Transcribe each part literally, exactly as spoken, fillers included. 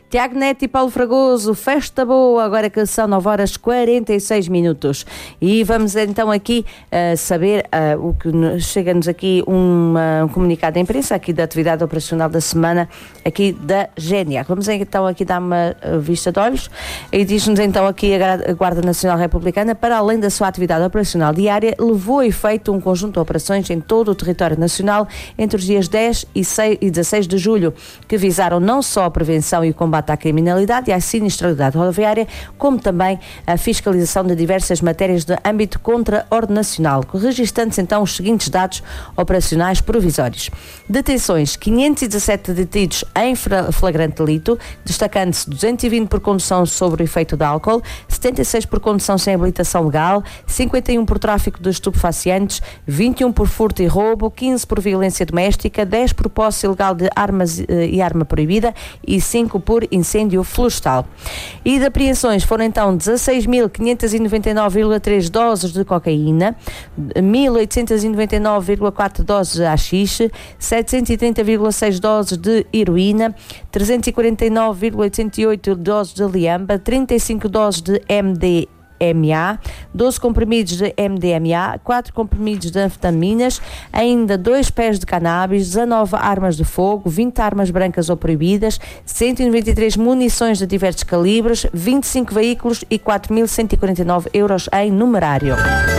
Tiago Neto e Paulo Fragoso, festa boa, agora que são nove horas e quarenta e seis minutos. E vamos então aqui uh, saber uh, o que chega-nos aqui uma, um comunicado de imprensa aqui da atividade operacional da semana aqui da GENIAC. Vamos então aqui dar uma vista de olhos e diz-nos então aqui a Guarda Nacional Republicana, para além da sua atividade operacional diária, levou a efeito um conjunto de operações em todo o território nacional entre os dias dez e dezasseis de julho, que visaram não só a prevenção e o combate à criminalidade e à sinistralidade rodoviária, como também a fiscalização de diversas matérias de âmbito contraordenacional, registando-se então os seguintes dados operacionais provisórios. Detenções: quinhentos e dezassete detidos em flagrante delito, destacando-se duzentos e vinte por condução sob o efeito de álcool, setenta e seis por condução sem habilitação legal, cinquenta e um por tráfico de estupefacientes, vinte e um por furto e roubo, quinze por violência doméstica, dez por posse ilegal de armas e arma proibida e cinco por incêndio florestal. E de apreensões foram então dezasseis mil quinhentos e noventa e nove vírgula três doses de cocaína, mil oitocentos e noventa e nove vírgula quatro doses de haxixe, setecentos e trinta vírgula seis doses de heroína, trezentos e quarenta e nove vírgula oitenta e oito doses de liamba, trinta e cinco doses de M D M A, doze comprimidos de M D M A, quatro comprimidos de anfetaminas, ainda dois pés de cannabis, dezanove armas de fogo, vinte armas brancas ou proibidas, cento e noventa e três munições de diversos calibres, vinte e cinco veículos e quatro mil cento e quarenta e nove euros em numerário.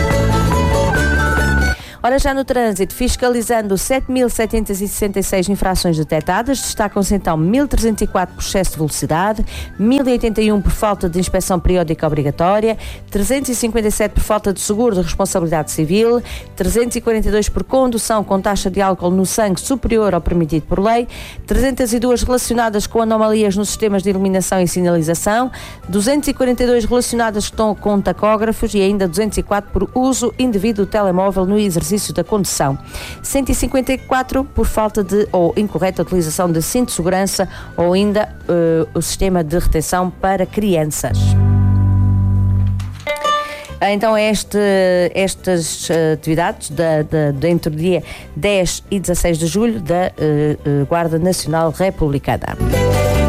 Ora, já no trânsito, fiscalizando sete mil setecentos e sessenta e seis infrações detectadas, destacam-se então mil trezentos e quatro por excesso de velocidade, mil e oitenta e um por falta de inspeção periódica obrigatória, trezentos e cinquenta e sete por falta de seguro de responsabilidade civil, trezentos e quarenta e dois por condução com taxa de álcool no sangue superior ao permitido por lei, trezentos e dois relacionadas com anomalias nos sistemas de iluminação e sinalização, duzentos e quarenta e dois relacionadas com tacógrafos e ainda duzentos e quatro por uso indevido do telemóvel no exercício da condução, cento e cinquenta e quatro por falta de ou incorreta utilização de cinto de segurança ou ainda uh, o sistema de retenção para crianças. Então este, estas atividades da, da, da, entre o dia dez e dezasseis de julho da uh, uh, Guarda Nacional Republicana.